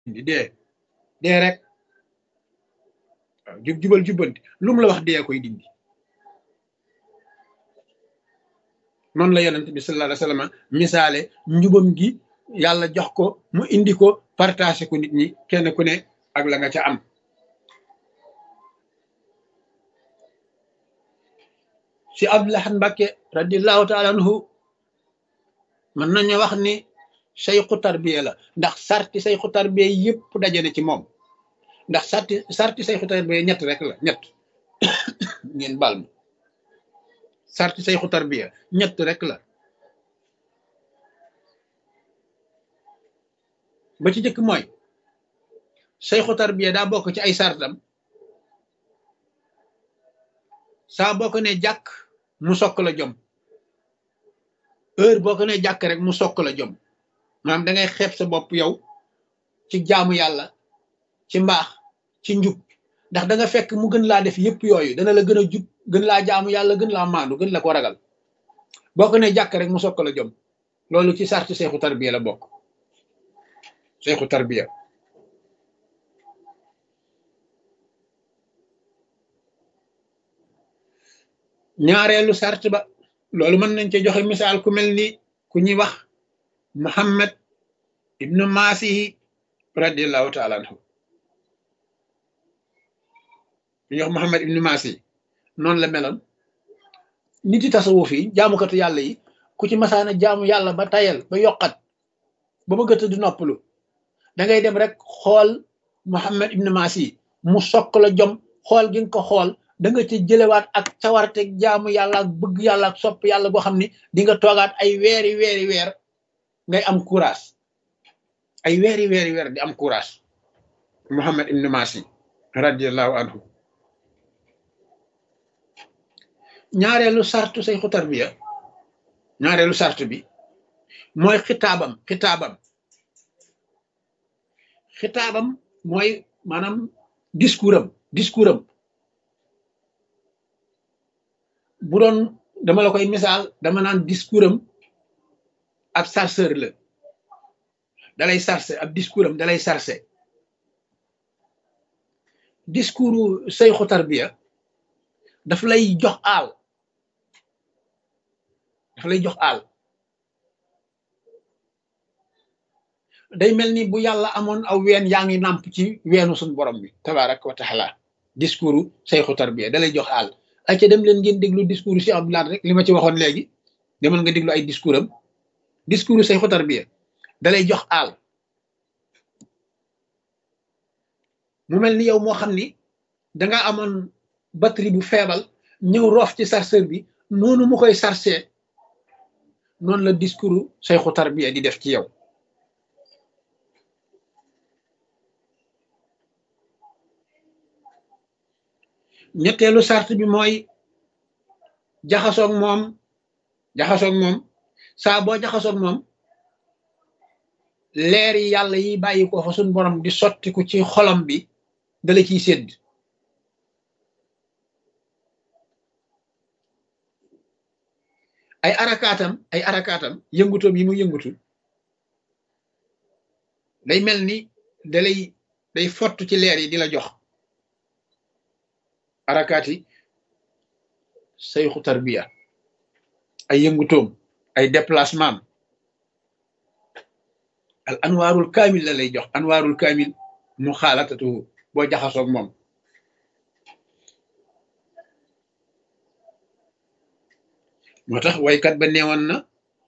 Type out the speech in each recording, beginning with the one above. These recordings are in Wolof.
dee rek. waaw jubal jubbanti lu mu la wax dee koy dindi. noonu la yonent bi sallallahu alayhi wa sallam misaale njubam gi yàlla jox ko mu indi ko partagé ko nit ñi kenn ku ne ak la nga ca am. si Abdul Ahad Mbakke radiallahu taala anhu mën nañu wax ni sayxu tarbiya la, ndax sarti sayxu tarbiya yëpp daje na ci moom. ndax sarti sayxu tarbiya ñett rek la, ñett ngeen baal ma, sarti sayxu tarbiya ñett rek la. ba ci jëkk mooy sayxu tarbiya daa bokk ci ay sartam saa boo ko ne jàkk mu sokk la jom, heure boo ko ne jàkk rek mu sokk la jom. maanaam da ngay xeeb sa bopp yow ci jaamu yàlla, ci mbaax, ci njub, ndax da nga fekk mu gën laa def yëpp yooyu, dana la gën a jub, gën laa jaamu yàlla, gën laa maandu, gën la ko ragal. boo ko ne jàkk rek mu sokk la jom. loolu ci sarti sayxu tarbiya la bokk. sayxu tarbiya ñaareelu sart ba, loolu mën nañ ci joxe misaal ku mel ni ku ñuy wax Muhammad ibnu Masihi radiallahu taala anhu. ku ñuy wax Muhammad ibnu Masihi noonu la meloon. nit yi tasawuf yi jaamukatu yàlla yi ku ci masaana jaamu yàlla ba tayal ba yokkat ba bëggata di noppalu, da ngay dem rek xool Muhammad ibnu Masihi mu sokk la jom. xool gi nga ko xool da nga ci jëlewaat ak cawarte jaamu yàlla ak bëgg yàlla ak sopp yàlla boo xam ni di nga toogaat ay weeri weer ngay am courage, ay weeri weer di am courage. Muhammad ibn Masihi radiallahu anhu. ñaareelu sartu sayxu tarbiya, ñaareelu sartu bi mooy xitaabam mooy maanaam discours am bu doon dama la koy misaal, dama naan discours am ab sarceur la, dalay sarcé. ab discours am dalay sarcé. discours sayxu tarbiya daf lay jox aal, daf lay jox aal. day mel ni bu yàlla amoon aw ween yaa ngi nàmp ci weenu suñu borom bi tabaraka wa taala. discours sayxu tarbiya dalay jox aal. ay ca dem leen ngeen déglu discours Cheikh Abdoul Ahad rek, li ma ci waxoon léegi, demal nga déglu ay discours am. discours sayxu tarbiya dalay jox aal. mu mel ni yow moo xam ni danga amoon batterie bu feebal, ñëw roof ci chargeur bi, noonu mu koy chargé noonu la discours sayxu tarbiya di def ci yow. ñetteelu sart bi mooy jaxasoog moom saa boo jaxasoog moom leer yi yàlla yi bàyyi ko fa suñ borom di sottiku ci xolam bi dala ciy sédd. ay arakaatam yëngutoom yi mu yëngutu day mel ni day fott ci leer yi di la jox. arakaati sayxu tarbiya ay yëngutoom, ay déplacement, al anwaarul kaamil la lay jox. anwaarul kaamil mu xaalatatu boo jaxasoog moom. moo tax waykat ba neewoon na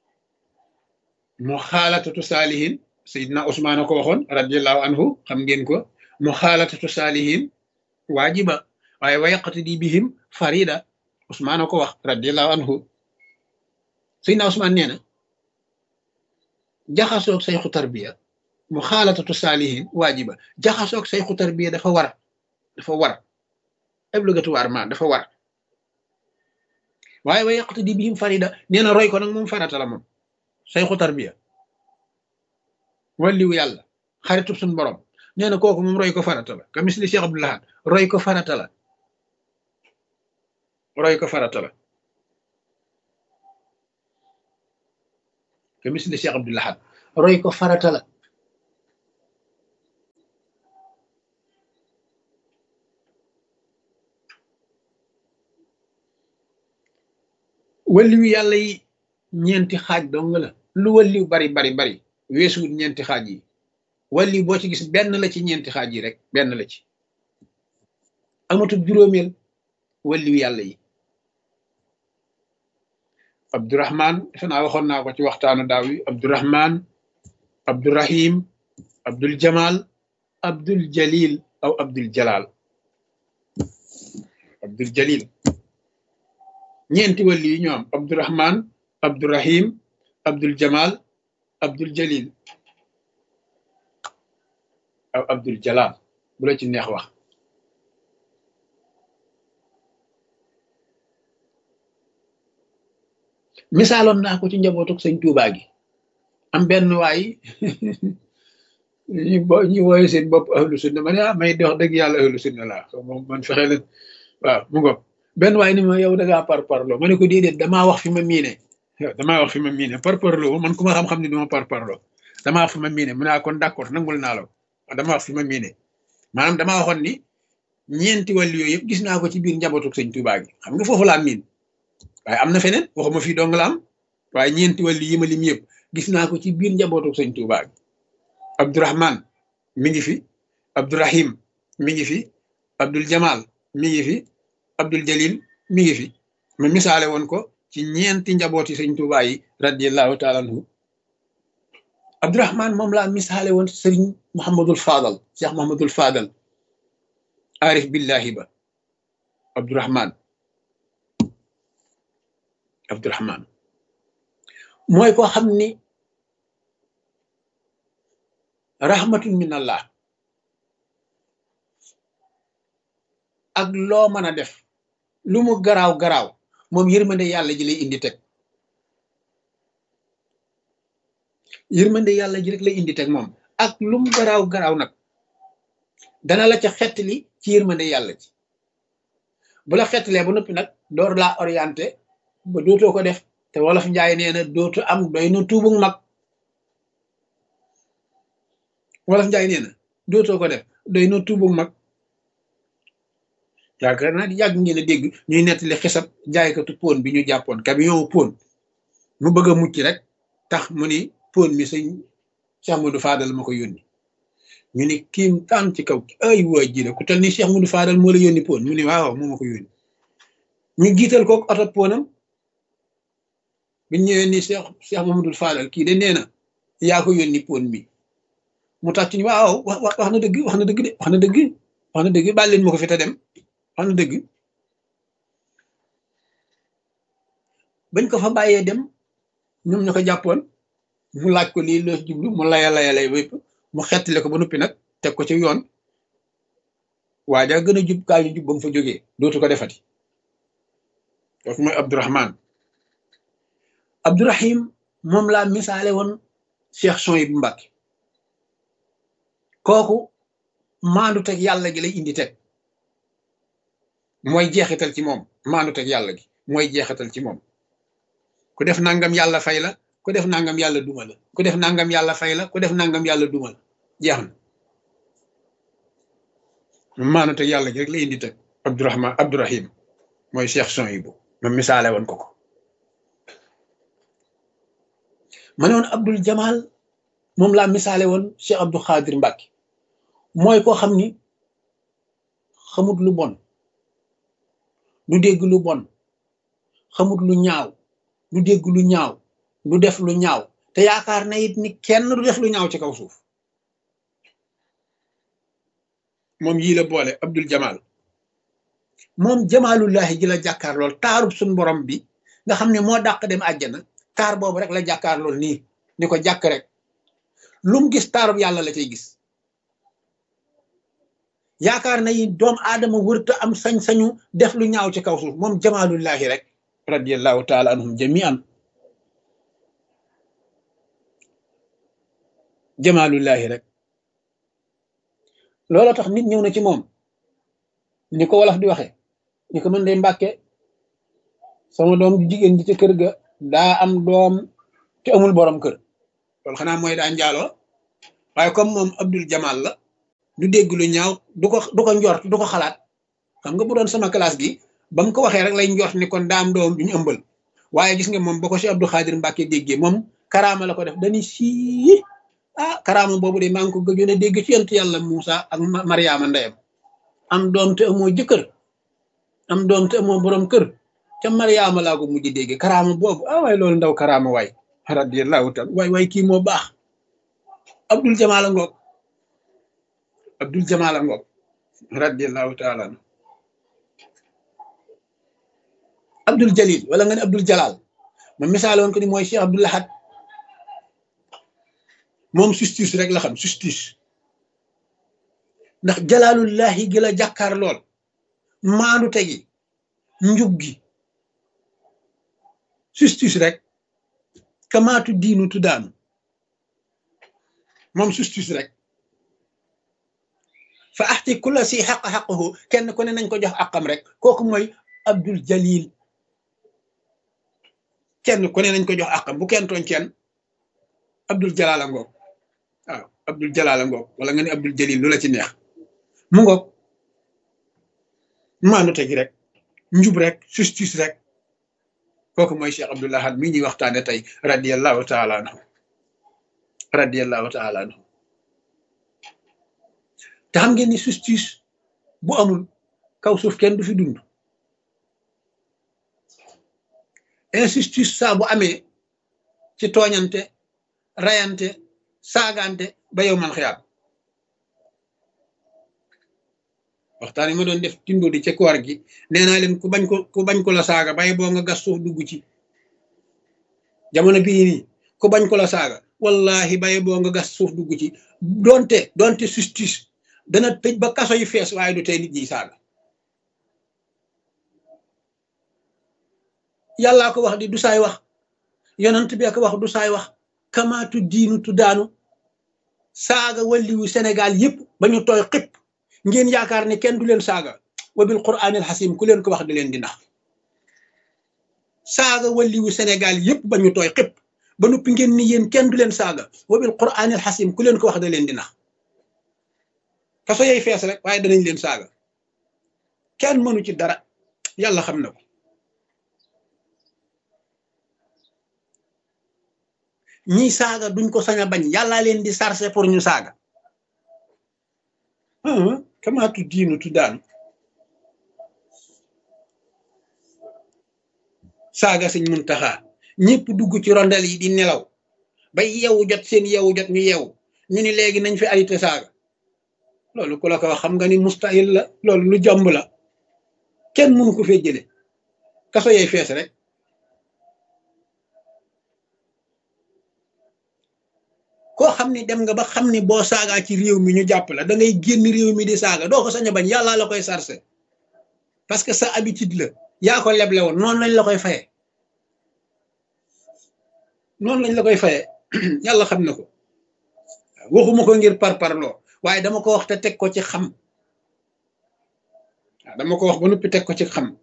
mu xaalatatu saalihin, Seydina Usmaan a ko waxoon radiallahu anhu, xam ngeen ko. mu xaalatatu saalihin waajiba waaye wayaqtadi bihim farida. Usmaan a ko wax radiallahu anhu. Seydina Usmaan nee na jaxasoog sayxu tarbiya mu xaalatatu saalihin waajiba. jaxasoog sayxu tarbiya dafa war obligatoirement dafa war. waaye wayaqtadi bihim farida nee na roy ko nag moom farata la moom. sayxu tarbiya wàlliwu yàlla xaritub suñ borom nee na kooku moom roy ko farata la. ka misli Cheikh Abdoul Ahad roy ko farata la. ka misli Cheikh Abdoul Ahad roy ko farata la. walliwu yàlla yi ñeenti xaaj dong la lu walliw bari bari bari weesuwut ñeenti xaaj yi walliw boo ci gis benn la ci ñeenti xaaj yi rek benn la ci amatul juróomeel walliw yàlla yi abdurahman defe naa waxoon naa ko ci waxtaanu daaw yi abdurahman abdurahim abdul jamal abdul jalil aw abdul jalal abdul jalil ñeenti wàlli yi ñoo am abdurahman abdurahim abdul jamal abdul jalil aw abdul jalal bu la ci neex wax misaaloon naa ko ci njabootuk sëñ Tuubaa gi am benn waay ñu wooye seen bopp ahlu sunna ma ne may dox dëgg yàlla ahlu sunna laa moom man fexe leen waaw mu ngoog benn waay ni ma yow da ngaa parparloo ma ne ko déedéet damaa wax fi ma miine damaa wax fi ma miine parparloo man ku ma xam-xam ni duma parparloo damaa wax fi ma miine mu ne kon d'accord nangul naa la damaa wax fi ma miine maanaam damaa waxoon ni ñeenti wàll yooyu yëpp gis naa ko ci biir njabootuk sëñ Tuubaa gi xam nga foofu laa miin waaye am na feneen waxuma fii dong la am waaye ñeenti wàll yi ma lim yëpp gis naa ko ci biir njabootuk sëñ Tuubaa gi abdurahman mi ngi fi abdurahim mi ngi fi abdul jamal mi ngi fi abdul jalil mi ngi fi ma misaale woon ko ci ñeenti njabooti sëñ Tuubaa yi radiallahu taala anhu abdurahman moom laa misaale woon sëriñ Muhammadul Fadal Cheikh Muhammadul Fadal arif billahi ba abdurahman mooy koo xam ni rahmatun min allah ak loo mën a def lu mu garaaw garaaw moom yërmande yàlla ji lay indi teg yërmande yàlla ji rek lay indi teg moom ak lu mu garaaw garaaw nag dana la ca xettali ci yërmande yàlla ji bu la xettalee ba noppi nag door laa orienté ba dootoo ko def te wolof njaay nee na dootu am doy na tuubug mag wolof njaay nee na dootoo ko def doy na tuubug mag yaakaar naa di yàgg ngeen a dégg ñuy nettali xisab jaaykatu pon bi ñu jàppoon camion pon mu bëgg a mucc rek tax mu ni pon mi sëñ Cheikh Modou Fadal ma ko yónni ñu ni kiim taan ci kaw ay waa ji la ku tal ni Cheikh Modou Fadal moo la yónni pon mu ni waaw moo ma ko yónni ñu jiital kook oto ponam bi ñëwee ni Cheikh Mamadou Fadal kii de nee na yaa ko yónni pon mi mu tax ci ni waaw wax na dëgg wax na dëgg de wax na dëgg wax na dëgg baal leen ma ko fi te dem wax na dëgg bañ ko fa bàyyee dem ñoom ñu ko jàppoon mu laaj ko lii loo jublu mu lay wépp mu xettale ko ba noppi nag teg ko ci yoon waa ja gën a jub kaa ñu jub ba mu fa jógee dootu ko defati kooku mooy abdurahman abdurahim moom laa misaale woon Cheikh Souhaïbou Mbacké kooku maandu teg yàlla gi lay indi teg mooy jeexital ci moom maandu teg yàlla gi mooy jeexital ci moom ku def nangam yàlla fay la ku def nangam yàlla duma la ku def nangam yàlla fay la ku def nangam yàlla duma la jeex na maandu teg yàlla gi rek lay indi teg abdurahim mooy Cheikh Souhaïbou ma misaale woon ko ma ne woon abdul jamal moom laa misaale woon Cheikh Abdou Khadir Mbacké mooy koo xam ni xamut lu bon du dégg lu bon xamut lu ñaaw du dégg lu ñaaw du def lu ñaaw te yaakaar na it ni kenn du def lu ñaaw ci kaw suuf moom yii la boole abdul jamal moom jamaalullahi ji la jàkkaar lool taarub suñ borom bi nga xam ne moo dàq dem àjjana taar boobu rek la jàkkaar lool nii ni ko jàkk rek lu mu gis taarub yàlla la cay gis yaakaar na yi doom aadama wërta am sañ-sañu def lu ñaaw ci kaw suuf moom jamaalullahi rek radiallahu taala anhum jamian jamaalullahi rek looloo tax nit ñëw na ci moom ni ko wolof di waxe ni ko mën day Mbàkke sama doom jigéen ji ci kër ga daa am doom te amul borom kër loolu xanaa mooy daa njaaloo waaye comme moom abdul jamal la du dégg lu ñaaw du ko njort du ko xalaat xam nga bu doon sama classe gi ba mu ko waxee rek lay njort ni kon daa am doom du ñu ëmbal waaye gis nga moom ba ko si Abdou Khadir Mbacke déggee moom karaama la ko def dañuy sii karaama boobu de maa ngi ko gëjoon a dégg ci yonent yàlla Moussa ak Mariama ndeyam am doom te amoo jëkkër am doom te amoo borom kër ca Mariama laa ko mujj dégg karaama boobu waaye loolu ndaw karaama waay radiyallahu taala waay kii moo baax Abdul Jamaala ngoog Abdul Jamaala ngoog radiyallahu taala Abdul Jalil wala nga ne Abdul Jalal ma misaal woon ko ni mooy Cheikh Abdou Lahad moom justice rek la xam justice ndax jalaalullahi gi la jàkkaar lool maandu tegi njub gi justice rek kamaatu diinu tuddaanu moom justice rek fa axti kulla si xaqahu kenn ku ne nañ ko jox àqam rek kooku mooy Abdul Jalil kenn ku ne nañ ko jox àqam bu kenn tooñ kenn Abdul Jalala ngoog waaw Abdul Jalala ngoog wala nga ne Abdul Jalil lu la ci neex mu ngoog maandu tegi rek njub rek justice rek kooku mooy Cheikh Abdou Lahad mii ñuy waxtaane tey radiyallahu taala anhu radiyallahu taala anhu te xam ngeen ni justice bu amul kaw suuf kenn du fi dund injustice saa bu amee ci tooñante rayante saagante ba yow man xiyaam waxtaan yi ma doon def tindo di ca koor gi nee naa leen ku bañ ko la saaga bay boo nga gas suuf dugg ci jamono bii nii ku bañ ko la saaga wallahi bay boo nga gas suuf dugg ci donte justice dana tëj ba kaso yu fees waaye du tey nit ñi saaga yàllaa ko wax di du saay wax yonent bi ko wax du saay wax kamaatu diinu tu daanu saaga walliwu Sénégal yëpp ba ñu tooy xëpp ngeen yaakaar ne kenn du leen saaga wa bil quraanil xasim ku leen ko wax di leen di nax saaga walliwu Sénégal yëpp ba ñu tooy xëpp ba noppi ngeen ni yéen kenn du leen saaga wa bil quraanil xasim ku leen ko wax da leen di nax kaso yay fees rek waaye danañ leen saaga kenn mënu ci dara yàlla xam na ko ñiy saaga duñ ko sañ a bañ yàllaa leen di sarse pour ñu saaga kamaatu diinu tu daan saaga Sëñ Muntaxa ñëpp dugg ci rondel yi di nelaw ba yeewu jot seen yeewu jot ñu yeewu ñu ni léegi nañ fi arrêté saaga loolu ku la ko wax xam nga ni mustahil la loolu lu jomb la kenn mënu ko fee jële kaso yay fees rek koo xam ni dem nga ba xam ni boo saagaa ci réew mi ñu jàpp la da ngay génn réew mi di saaga doo ko sañ a bañ yàlla la koy sarse parce que sa habitude la yaa ko leble woon noonu lañ la koy faye noonu lañ la koy faye yàlla xam na ko waxuma ko ngir parparloo waaye dama ko wax te teg ko ci xam waaw dama ko wax ba noppi teg ko ci xam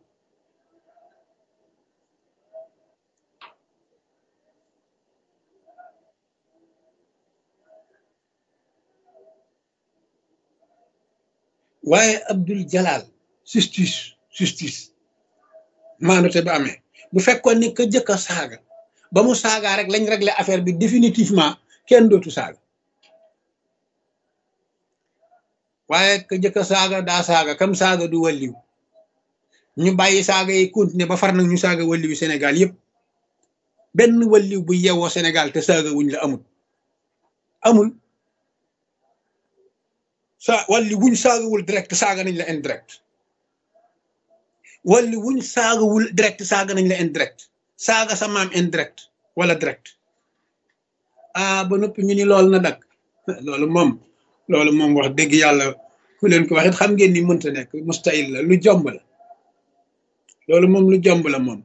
waaye Abdul Jalal justice maanute ba amee bu fekkoon ni ka jëkk a saaga ba mu saagaa rek lañ régler affaire bi définitivement kenn dootu saaga waaye ka jëkk a saaga daa saaga kam saaga du walliw ñu bàyyi saaga yi continuer ba far nag ñu saaga walliwu Sénégal yëpp benn walliw bu yewoo Sénégal te saaga wuñ la amul walli wuñ saagawul direct saaga nañ la indirect walli wuñ saagawul direct saaga nañ la indirect saaga sa maam indirect wala direct ba noppi ñu ni loolu na dak loolu moom wax dëgg yàlla ku leen ko waxit xam ngeen ni mënta nekk mustahil la lu jomb la loolu moom lu jomb la moom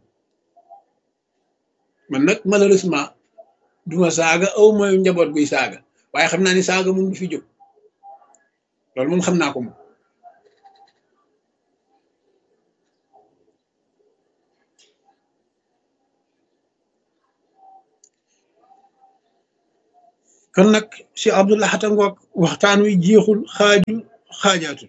man nag malheureusement duma saaga aw mooy njaboot guy saaga waaye xam naa ni saaga moom du fi jóg loolu moom xam naa ko moom kon nag si Abdou Lahad ngoog waxtaan wi jeexul xaajaatul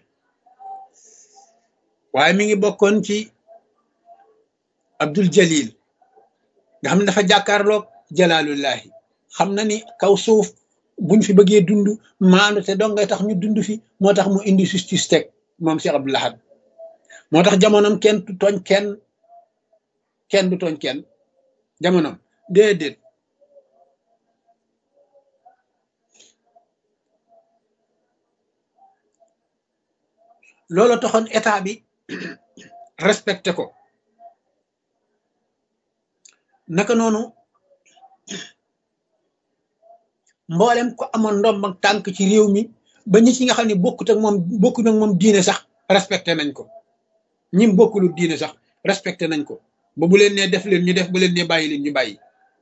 waaye mi ngi bokkoon ci Abdul Jalil nga xam ne dafa jàkkaarloog jalaalullahi xam na ni kaw suuf buñ fi bëggee dund maandu te dong ngay tax ñu dund fi moo tax mu indi justice teg moom Cheikh Abdoul Ahad moo tax jamonoom kenn du tooñ kenn kenn du tooñ kenn jamonoom déedéet loolu taxoon état bi respecté ko naka noonu mboolem ko amoon ndomb ak tànk ci réew mi ba ñi ci nga xam ne bokkut ak moom diine sax respecté nañ ko ñim bokkulu diine sax respecté nañ ko ba bu leen nee def leen ñu def bu leen nee bàyyi leen ñu bàyyi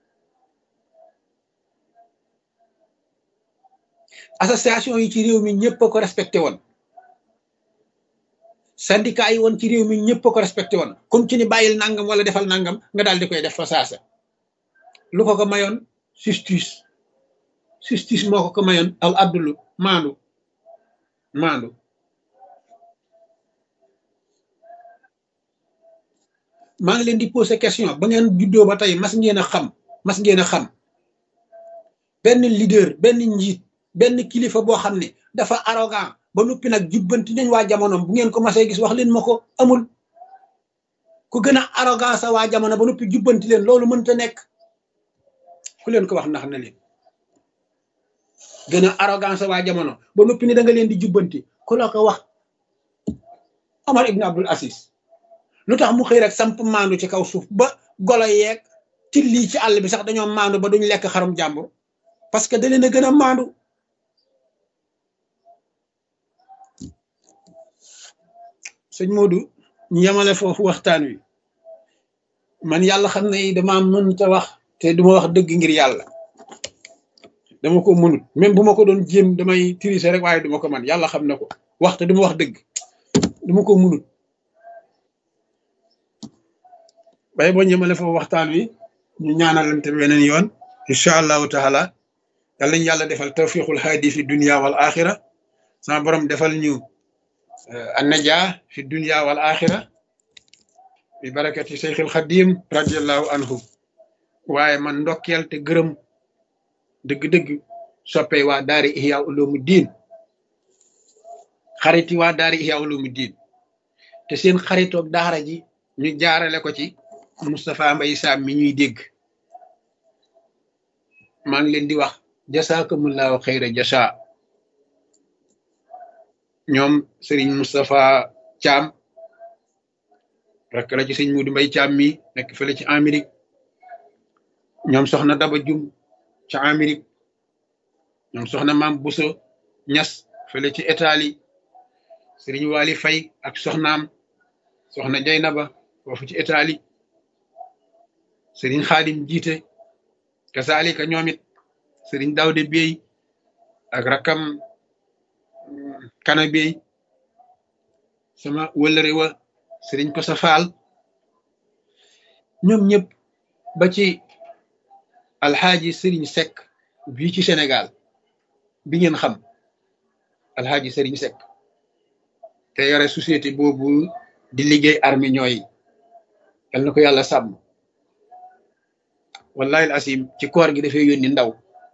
association yi ci réew mi ñëpp a ko respecté woon syndicat yi woon ci réew mi ñëpp a ko respecté woon comme ci ni bàyyil nangam wala defal nangam nga daal di koy def fa saasa lu ko mayoon justice moo ko mayoon al abdulu maandu maa ngi leen di poser question ba ngeen juddoo ba tey mas ngeen a xam benn leader benn njiit benn kilifa boo xam ne dafa arrogant ba noppi nag jubbanti nañ waa jamonoom bu ngeen ko masee gis wax leen ma ko amul ku gën a arrogant sa waa jamono ba noppi jubbanti leen loolu mënta nekk ku leen ko wax ndax na leen gën a arrogant sa waa jamono ba noppi ni da nga leen di jubbanti ku la ko wax Omar ibn Abdul Aziz lu tax mu xëy rek samp maandu ci kaw suuf ba golo yeeg tilli ci àll bi sax dañoo maandu ba duñ lekk xarum jàmbur parce que da leen a gën a maandu sëñ Modou ñu yemale foofu waxtaan wi man yàlla xam ne dama mënta wax te duma wax dëgg ngir yàlla dama ko mënut même bu ma ko doon jéem damay tricher rek waaye duma ko man yàlla xam na ko wax te duma wax dëgg duma ko mënut bay boo ñëmale foofu waxtaan wi ñu ñaanalante weneen yoon incha allahu taala yàlla ñu yàlla defal tawfiqul haadi fi dunia wal axira sama borom defal ñu annaja fi dunia wal axira bi barakati Seyxil Xadim radiallahu anhu waaye man ndokkeel te gërëm dëgg-dëgg soppey waa daari ihya ulumu diin xariti waa daari ihya ulumu diin te seen xaritoog daara ji ñu jaarale ko ci Moustapha Mbaye Sam mi ñuy dégg maa ngi leen di wax jasaakumullahu xayra jasa ñoom Serigne Moustapha Thiam rek la ci sëñ Modou Mbaye Thiam mi nekk fële ci Amérique ñoom soxna Daba Jum ci Amérique ñoom soxna Maam Bousso Ñas fële ci Italie Serigne Wali Fay ak soxnaam soxna Jaynaba foofu ci Italie Serigne Xaadim jiite kasaalika ñoom it Serigne Daawde Bey ak rakam Kana Bey sama wëllëre wa Serigne Kosa Faal ñoom ñëpp ba ci alxaaji Serigne Seck bii ci Sénégal bi ngeen xam alxaaji Serigne Seck te yore société boobu di liggéey armée ñooy yal na ko yàlla sàmm wallahi asim ci koor gi dafay yónni ndaw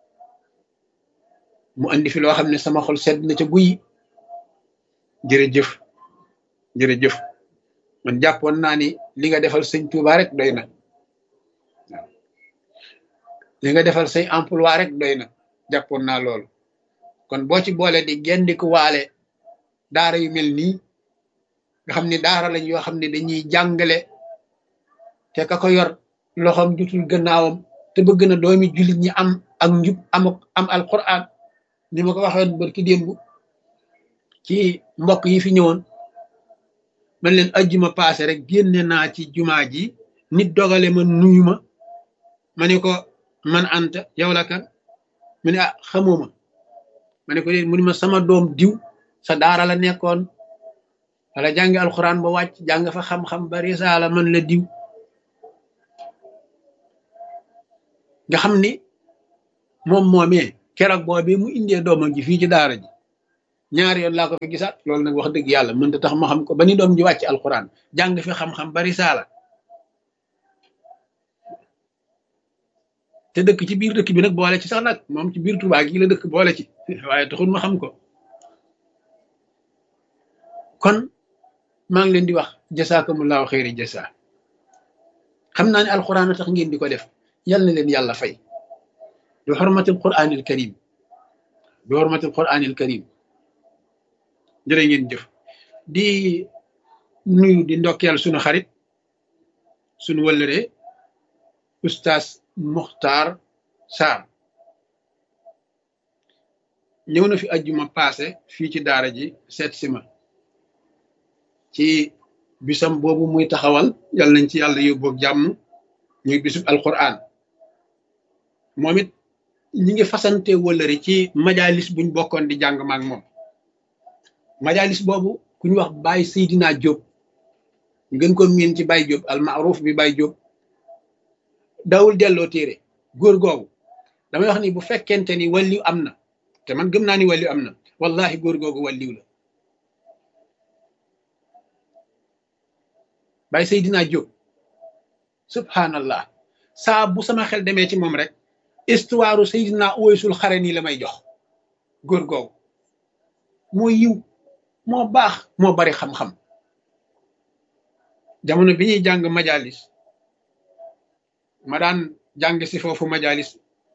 mu andi fi loo xam ne sama xol sedd na ca guy jërëjëf man jàppoon naa ni li nga defal sëñ Touba rek doy na waaw li nga defal say emploi rek doy na jàppoon naa loolu kon boo ci boole di gendiku waale daara yu mel nii nga xam ne daara lañ yoo xam ne dañuy jàngale te ka ko yor loxoom jutul gannaawam te bëgg na doomi jullit ñi am ak njub am alquran ni ma ko waxoon barki démb ci mbokk yi fi ñëwoon man leen ajjuma paase rek génne naa ci jumaa ji nit dogale ma nuyu ma ne ko man anta yow la kan mu ne ah xamuma ma ne ko mu ne ma sama doom diw sa daara la nekkoon wala jàngi alquran ba wàcc jàng fa xam-xam ba risaala man la diw nga xam ni moom moomee keroog boobee mu indee doomam ji fii ci daara ji ñaari yoon laa ko fi gisaat loolu nag wax dëgg yàlla mënta tax ma xam ko ba ni doom ji wàcc alquran jàng fi xam-xam bari saala te dëkk ci biir dëkk bi nag boole ci sax nag moom ci biir Tuubaa gi la dëkk boole ci waaye taxul ma xam ko. kon maa ngi leen di wax jasaakumullahu xayri jasa. xam naa ne alquran a tax ngeen di ko def, yal na leen yàlla fay bi xormatil quranil karim, bi xormatil quranil karim. jërë ngeen jëf. di nuyu di ndokkeel sunu xarit sunu wëllëre oustaz Muxtaar Sarr ñëw na fi ajjuma paase fii ci daara ji seet si ma ci bisam boobu muy taxawal, yal nañ ci yàlla yóbboog jàmm, muy bisub alquran. moom it ñi ngi fasante wëllëre ci majalis buñ bokkoon di jàng maak moom. majalis boobu ku ñu wax Baye Seydina Diop, ñu gën ko miin ci Baye Diop al maaruf bi Baye Diop, dawul delloo téere. góor googu damay wax ni bu fekkente ni wàlliw am na, te man gëm naa ni wàlliw am na, wallahi góor googu wàlliw la. Baye Seydina Diop, subhanallah, saa bu sama xel demee ci moom rek histoire Seydina Uwaysul Xarani la may jox. góor googu moo yiw, moo baax, moo bari xam-xam. jamono bi ñuy jàng majalis, ma daan jàng si foofu majalis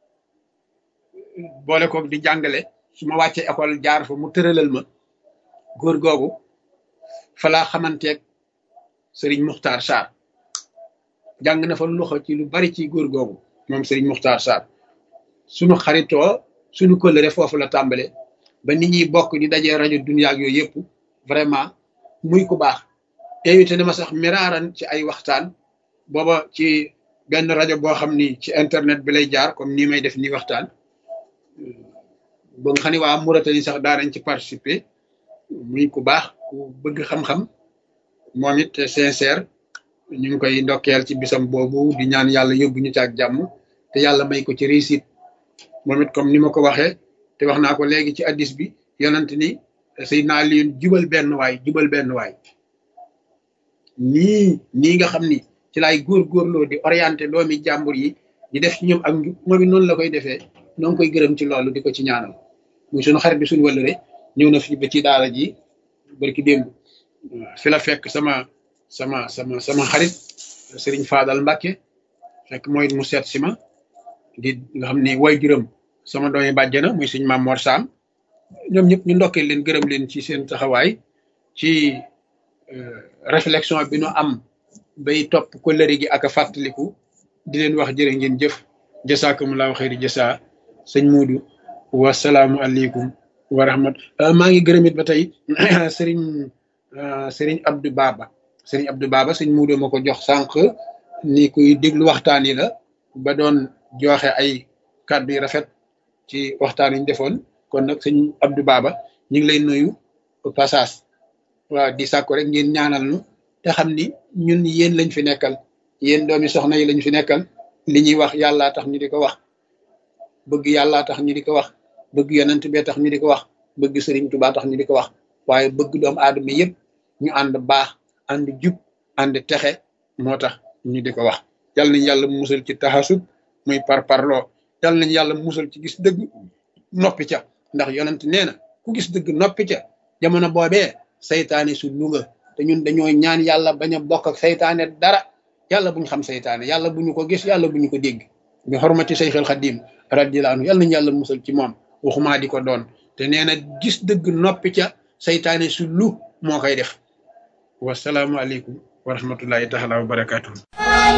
boole koog di jàngale, su ma wàccee école jaar fa mu tëralal ma. góor googu fa laa xamanteeg Sëriñ Muxtaar Sarr, jàng na fa loxo ci lu bari ci góor googu moom Sëriñ Muxtaar Sarr. sunu xaritoo sunu kóllëre foofu la tàmbale ba nit ñi bokk di dajee rajo Dunya ak yooyu yëpp. vraiment muy ku baax. invité na ma sax miraaran ci ay waxtaan, booba ci benn rajo boo xam ni ci internet bi lay jaar comme nii may def nii waxtaan, ba nga xam ne waa Mauritanie sax daanañ ci participer. muy ku baax, ku bëgg xam-xam, moom it sincère. ñu ngi koy ndokkeel ci bisam boobu, di ñaan yàlla yóbbu ñu ci ak jàmm te yàlla may ko ci réussite. moom it comme ni ma ko waxee te wax naa ko léegi ci addis bi, yonent ni Seydina Aliyun jubal benn waay, jubal benn waay. nii nga xam ni ci laay góorgóorloo di orienté doomi jàmbur yi di def ci ñoom ak njub, moom it noonu la koy defee. noo ngi koy gërëm ci loolu, di ko ci ñaanal. muy sunu xarit bi, suñu wëllëre, ñëw na fi ba ci daara ji barki démb. fi la fekk sama xarit Sëriñ Faadal Mbàkke, fekk mooy mu seet si ma, di nga xam ni way juróom sama doomi bàjjana muy Sëriñ Maam Mor Saam. ñoom ñëpp ñu ndokkee leen, gërëm leen ci seen taxawaay, ci réflexion bi nu am bay topp ko lëri gi ak a fàttaliku. di leen wax jërë ngeen jëf, jasaakumullahu xayri jasa. sëñ Muudu, wasalaamu aleykum wa rahmat. maa ngi gërëm it ba tey Sëriñ Abdou Baba. Sëriñ Abdou Baba sëñ Muudu ma ko jox sànq ni kuy déglu waxtaan yi la, ba doon joxe ay kàddu yu rafet ci waxtaan yi ñu defoon. kon nag sëñ Abdou Baba ñu ngi lay nuyu passage. waaw, di sàkku rek ngeen ñaanal nu te xam ni ñun yéen lañ fi nekkal, yéen doomi soxna yi lañ fi nekkal. li ñuy wax yàllaa tax ñu di ko wax, bëgg yàllaa tax ñu di ko wax, bëgg yonent bee tax ñu di ko wax, bëgg Sëriñ Tuubaa tax ñu di ko wax. waaye bëgg doomu aadama yëpp ñu ànd baax, ànd jub, ànd texe moo tax ñu di ko wax. yal nañ yàlla musal ci taxasub, muy parparloo. yal nañ yàlla musal ci gis dëgg noppi ca, ndax yonent nee na ku gis dëgg noppi ca, jamono boobee saytaane su luga. te ñun dañoo ñaan yàlla bañ a bokk ak saytaane dara. yàlla bu ñu xam saytaane, yàlla bu ñu ko gis, yàlla bu ñu ko dégg. bi xormati Seyxul Xadim radiyallahu anhu, yal nañu yàlla musal ci moom, waxumaa di ko doon. te nee na gis dëgg noppi ca, saytaane su lu moo koy def. wasalaamu aleykum wa rahmatullahi taala wa barakatuh.